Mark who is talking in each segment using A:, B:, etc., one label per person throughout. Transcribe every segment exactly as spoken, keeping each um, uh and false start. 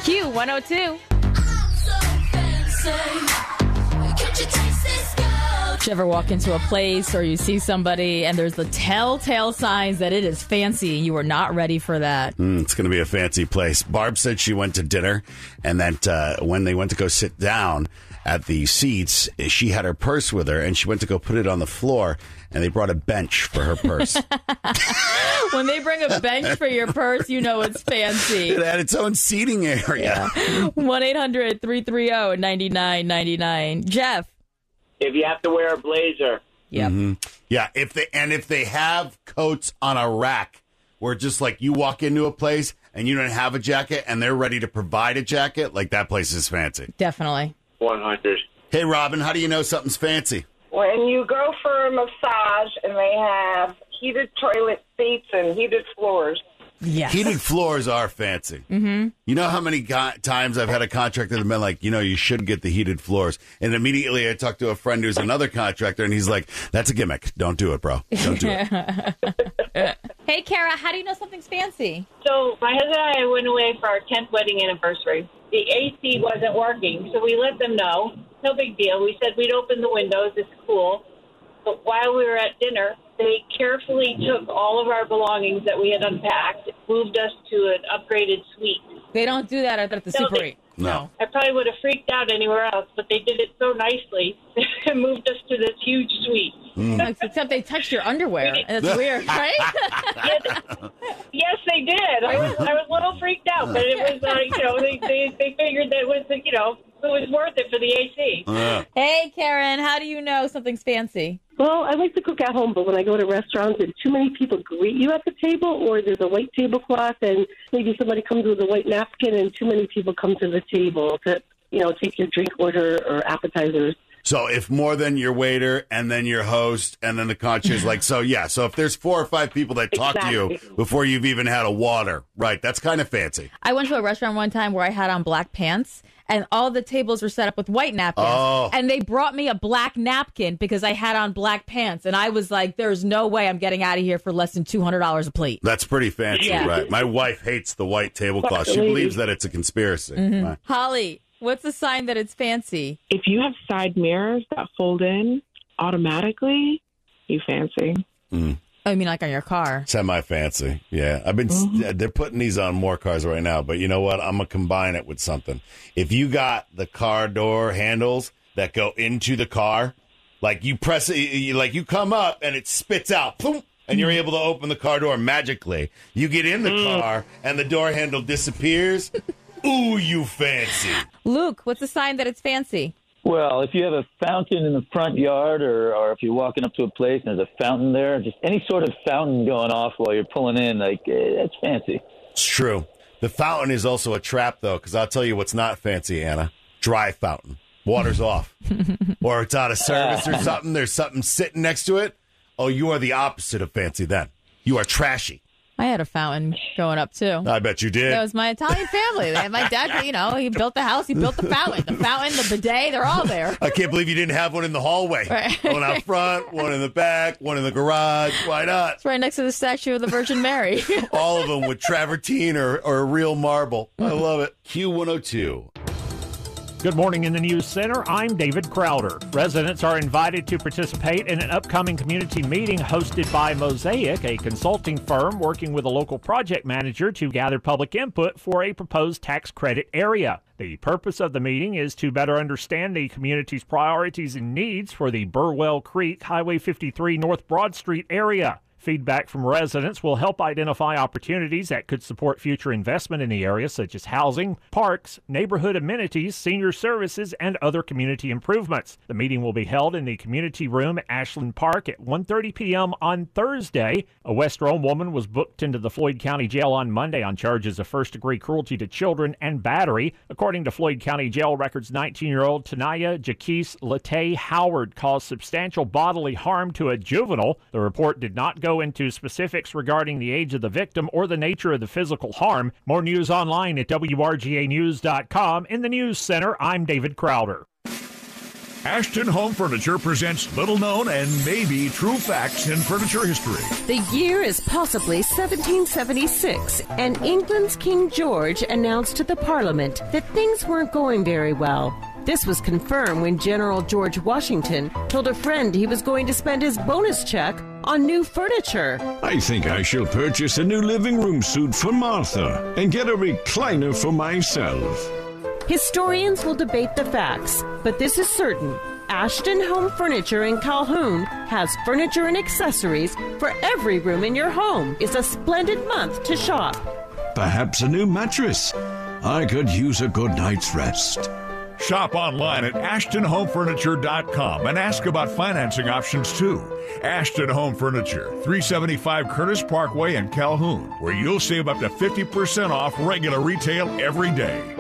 A: Q one oh two. Did you ever walk into a place or you see somebody and there's the telltale signs that it is fancy and you were not ready for that?
B: Mm, it's going to be a fancy place. Barb said she went to dinner and that uh, when they went to go sit down at the seats, she had her purse with her and she went to go put it on the floor and they brought a bench for her purse.
A: When they bring a bench for your purse, you know it's fancy.
B: It had its own seating area.
A: one eight hundred three three zero nine nine nine nine. Jeff.
C: If you have to wear a blazer.
A: Yep.
B: Mm-hmm. Yeah. If they and if they have coats on a rack where just like you walk into a place and you don't have a jacket and they're ready to provide a jacket, like that place is fancy.
A: Definitely.
C: one hundred.
B: Hey, Robin, how do you know something's fancy?
D: When you go for a massage and they have heated toilet seats and heated floors.
A: Yes.
B: Heated floors are fancy.
A: Mm-hmm.
B: You know how many go- times I've had a contractor that been like, you know, you should get the heated floors. And immediately I talked to a friend who's another contractor, and he's like, that's a gimmick. Don't do it, bro. Don't do it.
A: Hey, Kara, how do you know something's fancy?
E: So my husband and I went away for our tenth wedding anniversary. The A C wasn't working, so we let them know. No big deal. We said we'd open the windows. It's cool. But while we were at dinner, they carefully took all of our belongings that we had unpacked, moved us to an upgraded suite.
A: They don't do that at the
E: No,
A: Super
E: they-
A: eight.
B: No.
E: I probably would have freaked out anywhere else, but they did it so nicely and moved us to this huge suite.
B: Mm.
A: Except they touched your underwear. And that's weird, right?
E: Yes, they did. I was I was a little freaked out, but it was, uh, you know, they, they, they figured that it was, you know, it was worth it for the A C.
B: Uh.
A: Hey, Karen, how do you know something's fancy?
F: Well, I like to cook at home, but when I go to restaurants and too many people greet you at the table, or there's a white tablecloth and maybe somebody comes with a white napkin and too many people come to the table to, you know, take your drink order or appetizers.
B: So if more than your waiter and then your host and then the concierge, like, so yeah, so if there's four or five people that talk
F: Exactly.
B: to you before you've even had a water, right, that's kind of fancy.
A: I went to a restaurant one time where I had on black pants, and all the tables were set up with white napkins.
B: Oh.
A: And they brought me a black napkin because I had on black pants. And I was like, there's no way I'm getting out of here for less than two hundred dollars a plate.
B: That's pretty fancy,
A: Yeah.
B: right? My wife hates the white tablecloth. She believes that it's a conspiracy.
A: Mm-hmm.
B: Right.
A: Holly, what's the sign that it's fancy?
G: If you have side mirrors that fold in automatically, you fancy.
B: Mm.
A: I mean, like on your car.
B: Semi-fancy, yeah. I've been.
A: Mm-hmm.
B: They're putting these on more cars right now, but you know what? I'm gonna combine it with something. If you got the car door handles that go into the car, like you press it, you, like you come up and it spits out, boom, and you're able to open the car door magically. You get in the
A: Mm.
B: car and the door handle disappears. Ooh, you fancy.
A: Luke, what's the sign that it's fancy?
H: Well, if you have a fountain in the front yard or, or if you're walking up to a place and there's a fountain there, just any sort of fountain going off while you're pulling in, like, eh, that's fancy.
B: It's true. The fountain is also a trap, though, because I'll tell you what's not fancy, Anna. Dry fountain. Water's off. Or it's out of service or something. There's something sitting next to it. Oh, you are the opposite of fancy then. You are trashy.
A: I had a fountain going up, too.
B: I bet you did.
A: That was my Italian family. They had my dad, you know, he built the house, he built the fountain. The fountain, the bidet, they're all there.
B: I can't believe you didn't have one in the hallway.
A: Right.
B: One out front, one in the back, one in the garage. Why not?
A: It's right next to the statue of the Virgin Mary.
B: All of them with travertine or, or real marble. I love it. Q one oh two.
I: Good morning in the News Center. I'm David Crowder. Residents are invited to participate in an upcoming community meeting hosted by Mosaic, a consulting firm working with a local project manager to gather public input for a proposed tax credit area. The purpose of the meeting is to better understand the community's priorities and needs for the Burwell Creek Highway fifty-three North Broad Street area. Feedback from residents will help identify opportunities that could support future investment in the area, such as housing, parks, neighborhood amenities, senior services, and other community improvements. The meeting will be held in the community room at Ashland Park at one thirty p.m. on Thursday. A West Rome woman was booked into the Floyd County Jail on Monday on charges of first-degree cruelty to children and battery. According to Floyd County Jail records, nineteen-year-old Tanaya Jaquise Latay Howard caused substantial bodily harm to a juvenile. The report did not go into specifics regarding the age of the victim or the nature of the physical harm. More news online at W R G A news dot com. In the News Center, I'm David Crowder.
J: Ashton Home Furniture presents little known and maybe true facts in furniture history.
K: The year is possibly seventeen seventy-six, and England's King George announced to the Parliament that things weren't going very well. This was confirmed when General George Washington told a friend he was going to spend his bonus check on new furniture.
L: I think I shall purchase a new living room suite for Martha and get a recliner for myself.
K: Historians will debate the facts, but this is certain. Ashton Home Furniture in Calhoun has furniture and accessories for every room in your home. It's a splendid month to shop.
L: Perhaps a new mattress. I could use a good night's rest.
J: Shop online at ashton home furniture dot com and ask about financing options too. Ashton Home Furniture, three seventy-five Curtis Parkway in Calhoun, where you'll save up to fifty percent off regular retail every day.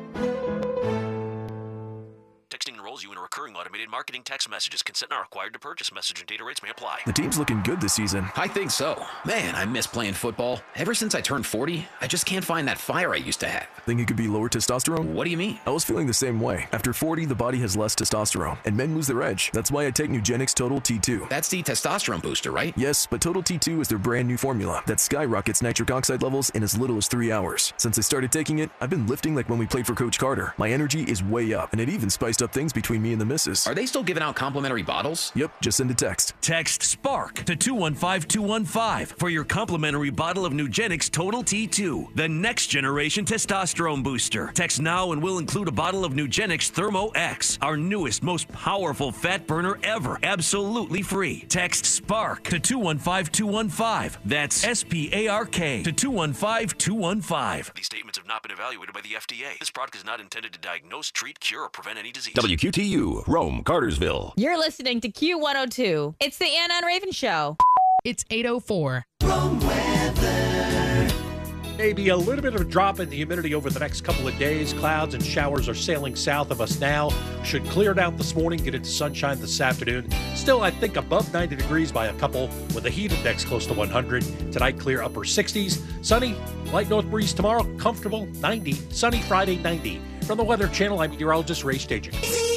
M: Texting enrolls you in a recurring automated marketing text messages. Consent not required to purchase. Message and data rates may apply.
N: The team's looking good this season.
O: I think so. Man, I miss playing football. Ever since I turned forty, I just can't find that fire I used to have.
N: Think it could be lower testosterone?
O: What do you mean?
N: I was feeling the same way. After forty, the body has less testosterone, and men lose their edge. That's why I take Nugenix Total T two.
O: That's the testosterone booster, right?
N: Yes, but Total T two is their brand new formula that skyrockets nitric oxide levels in as little as three hours. Since I started taking it, I've been lifting like when we played for Coach Carter. My energy is way up, and it even spiced up things between me and the missus.
O: Are they still giving out complimentary bottles?
N: Yep, just send a text.
P: Text SPARK to two one five two one five for your complimentary bottle of Nugenix Total T two, the next generation testosterone booster. Text now and we'll include a bottle of Nugenix Thermo X, our newest, most powerful fat burner ever, absolutely free. Text SPARK to two one five two one five. That's S P A R K to two one five two one five.
M: These statements have not been evaluated by the F D A. This product is not intended to diagnose, treat, cure, or prevent any disease.
Q: W Q T U, Rome, Cartersville.
A: You're listening to Q one oh two. It's the Ann and Raven Show.
R: It's eight oh four.
S: Rome weather.
I: Maybe a little bit of a drop in the humidity over the next couple of days. Clouds and showers are sailing south of us now. Should clear it out this morning, get into sunshine this afternoon. Still, I think above ninety degrees by a couple, with a heat index close to one hundred. Tonight, clear upper sixties. Sunny, light north breeze tomorrow, comfortable ninety. Sunny Friday, ninety. From the Weather Channel, I'm meteorologist Ray Stajan.